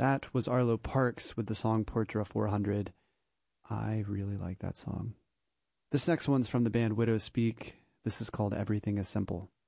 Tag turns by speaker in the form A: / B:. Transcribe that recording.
A: That was Arlo Parks with the song Portra 400. I really like that song. This next one's from the band Widow Speak. This is called Everything is Simple.